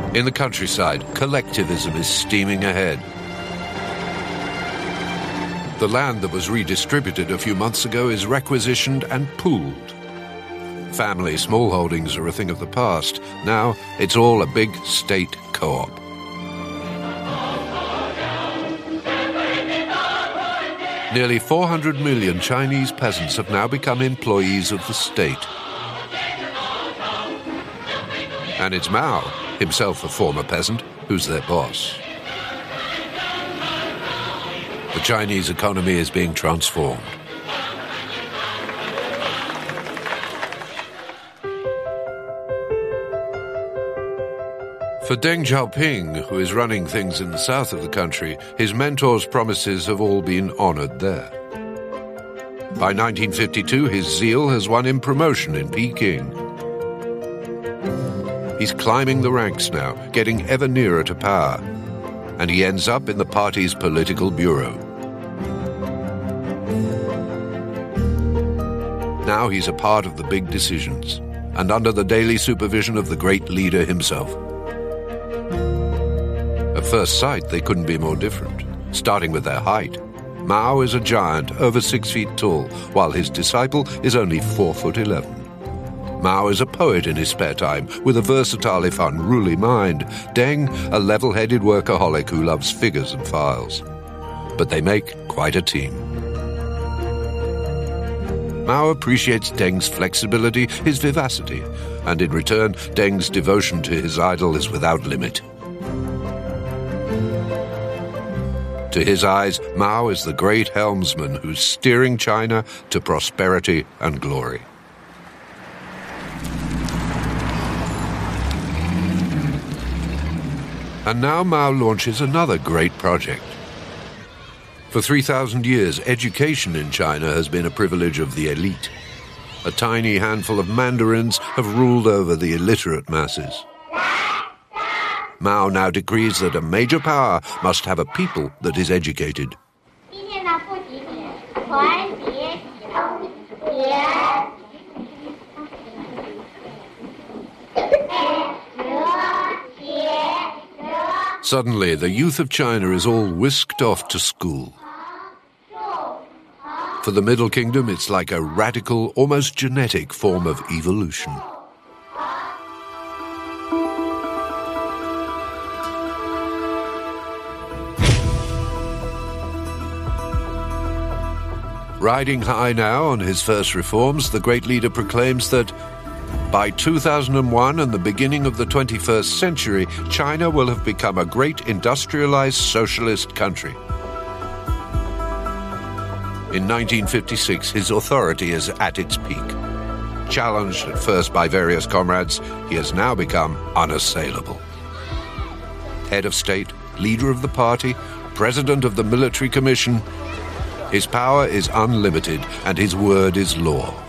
In the countryside, collectivism is steaming ahead. The land that was redistributed a few months ago is requisitioned and pooled. Family smallholdings are a thing of the past. Now it's all a big state co-op. Nearly 400 million Chinese peasants have now become employees of the state. And it's Mao, himself a former peasant, who's their boss. The Chinese economy is being transformed. For Deng Xiaoping, who is running things in the south of the country, his mentor's promises have all been honored there. By 1952, his zeal has won him promotion in Peking. He's climbing the ranks now, getting ever nearer to power, and he ends up in the party's political bureau. Now he's a part of the big decisions, and under the daily supervision of the great leader himself. At first sight, they couldn't be more different, starting with their height. Mao is a giant, over 6 feet tall, while his disciple is only 4'11". Mao is a poet in his spare time, with a versatile if unruly mind. Deng, a level-headed workaholic who loves figures and files. But they make quite a team. Mao appreciates Deng's flexibility, his vivacity, and in return, Deng's devotion to his idol is without limit. To his eyes, Mao is the great helmsman who's steering China to prosperity and glory. And now Mao launches another great project. For 3,000 years, education in China has been a privilege of the elite. A tiny handful of mandarins have ruled over the illiterate masses. Mao now decrees that a major power must have a people that is educated. Suddenly, the youth of China is all whisked off to school. For the Middle Kingdom, it's like a radical, almost genetic form of evolution. Riding high now on his first reforms, the great leader proclaims that by 2001 and the beginning of the 21st century, China will have become a great industrialized socialist country. In 1956, his authority is at its peak. Challenged at first by various comrades, he has now become unassailable. Head of state, leader of the party, president of the military commission, his power is unlimited and his word is law.